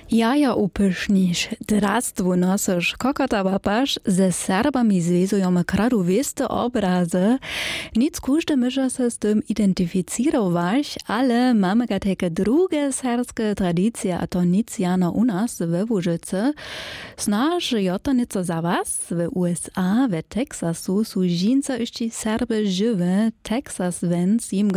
Jaja upysznisz, drastwu nosysz, kokota łapasz, ze Serbami związujemy kradowisty obrazy. Nic każdy może się z tym identyfikować, ale mamy takie drugie serbskie tradycje, a to nic jano u nas we Łużycy. Snaż jo to nieco za was, w USA, w Teksasu, są dżinca jeszcze Serby żywe, Texas więc im